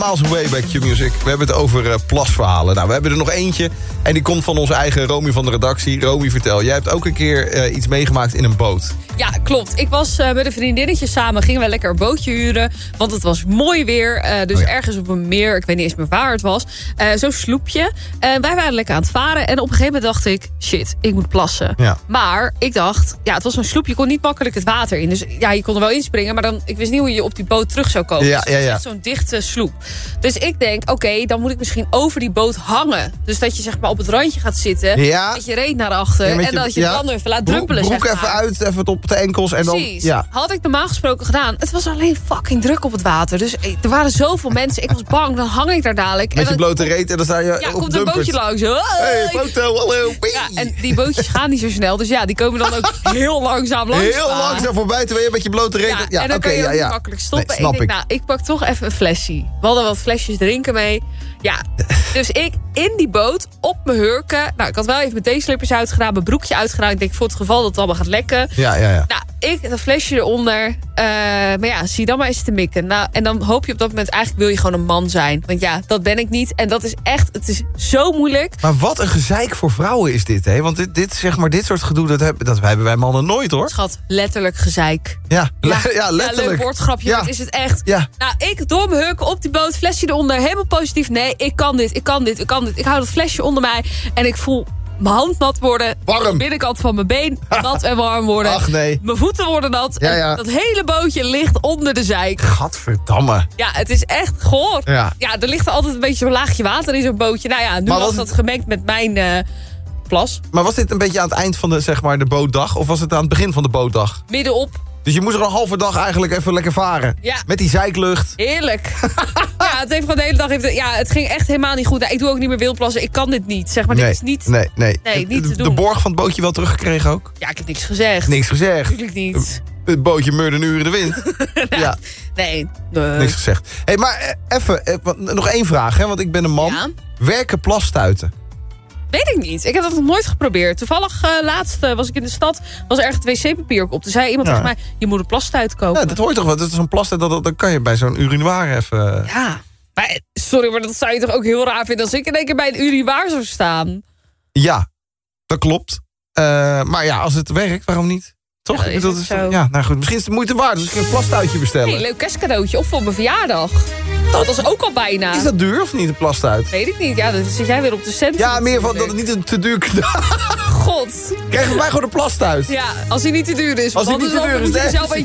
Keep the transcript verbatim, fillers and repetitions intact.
Miles Away bij Q-Music. We hebben het over uh, plasverhalen. Nou, we hebben er nog eentje. En die komt van onze eigen Romy van de redactie. Romy, vertel. Jij hebt ook een keer uh, iets meegemaakt in een boot. Ja, klopt. Ik was uh, met een vriendinnetje samen. Gingen we lekker een bootje huren. Want het was mooi weer. Uh, dus oh ja. ergens op een meer. Ik weet niet eens meer waar het was. Uh, Zo'n sloepje. Uh, wij waren lekker aan het varen. En op een gegeven moment dacht ik... Shit, ik moet plassen. Ja. Maar ik dacht... Ja, het was zo'n sloepje. Je kon niet makkelijk het water in. Dus ja, je kon er wel inspringen. Maar dan, ik wist niet hoe je op die boot terug zou komen. Ja, dus het ja, was ja. echt zo'n dichte sloep. Dus ik denk, oké, okay, dan moet ik misschien over die boot hangen. Dus dat je zeg maar op het randje gaat zitten. Ja. Met je reet naar achter. Ja, je, en dat je ja. het dan even laat druppelen. Broek zeg even maar. uit, even op de enkels. En Precies. Dan, ja. Had ik normaal gesproken gedaan. Het was alleen fucking druk op het water. Dus er waren zoveel mensen. Ik was bang. Dan hang ik daar dadelijk. Met en je dan, blote reet en dan sta je ja, op komt een bootje langs. Hey, hey, foto, hallo. Ja, en die bootjes gaan niet zo snel. Dus ja, die komen dan ook heel langzaam langs. Heel langzaam voorbij, terwijl je met je blote reet... Ja, ja, en dan okay, kan je ook ja, ja. niet makkelijk stoppen. Nee, snap ik denk, ik. nou, ik pak toch even een flesje. We hadden wat flesjes drinken mee. Ja, dus ik in die boot, op mijn hurken. Nou, ik had wel even mijn theeslippers uitgedaan, mijn broekje uitgedaan. Ik denk, voor het geval dat het allemaal gaat lekken. Ja, ja, ja. Nou, ik dat flesje eronder. Uh, maar ja, zie dan maar eens te mikken. Nou, en dan hoop je op dat moment, eigenlijk wil je gewoon een man zijn. Want ja, dat ben ik niet. En dat is echt, het is zo moeilijk. Maar wat een gezeik voor vrouwen is dit, hè? Want dit, dit, zeg maar, dit soort gedoe, dat hebben, dat hebben wij mannen nooit, hoor. Schat, letterlijk gezeik. Ja, Ja, le- ja letterlijk. Ja, leuk woordgrapje, ja. maar het is het echt. Ja. Nou, ik door mijn hurken op die boot, flesje eronder, helemaal positief. Nee, ik kan dit, ik kan dit, ik kan dit. Ik hou dat flesje onder mij en ik voel mijn hand nat worden. Warm. De binnenkant van mijn been nat en warm worden. Ach nee. Mijn voeten worden nat. Ja, ja. En dat hele bootje ligt onder de zeik. Gadverdamme. Ja, het is echt goor. Ja. Ja, er ligt altijd een beetje zo'n laagje water in zo'n bootje. Nou ja, nu Maar was, was dat het... gemengd met mijn uh, plas. Maar was dit een beetje aan het eind van de, zeg maar, de bootdag? Of was het aan het begin van de bootdag? Middenop. Dus je moest er een halve dag eigenlijk even lekker varen. Ja. Met die zeiklucht. Heerlijk. Ja, het heeft gewoon de hele dag... Heeft, ja, het ging echt helemaal niet goed. Nou, ik doe ook niet meer wildplassen. Ik kan dit niet. Zeg maar, nee, dit is niet... Nee, nee. Nee, niet te de, doen. de borg van het bootje wel teruggekregen ook? Ja, ik heb niks gezegd. Niks gezegd. Natuurlijk niet. Het bootje meurde een uur in de wind. Ja, Nee. Uh, niks gezegd. Hey, maar eh, even, eh, wat- nog één vraag, hè? Want ik ben een man. Ja. Werken plasstuiten? Weet ik niet. Ik heb dat nog nooit geprobeerd. Toevallig uh, laatst uh, was ik in de stad. Was er echt het wc-papier op. Toen zei iemand Ja. tegen mij, je moet een plasstuit kopen. Ja, dat hoort toch wel. Dat is zo'n plasstuit, dat, dat, dat kan je bij zo'n urinoir even... Ja. Maar, sorry, maar dat zou je toch ook heel raar vinden... als ik in één keer bij een urinoir zou staan. Ja, dat klopt. Uh, maar ja, als het werkt, waarom niet? Toch? Ja, dat is dat ook is, zo. ja, nou goed. Misschien is het de moeite waard. Dus ik kan een plasstuitje bestellen. Hey, leuk kerstcadeautje. Of voor mijn verjaardag. Dat was ook al bijna. Is dat duur of niet, een plasstuit? Weet ik niet. Ja, dan zit jij weer op de cent. Ja, meer van dat het niet een te duur cadeau. God. Krijg je mij gewoon een plasstuit. Ja, als hij niet te duur is. Als hij want niet te anders duur is, moet je nee. zelf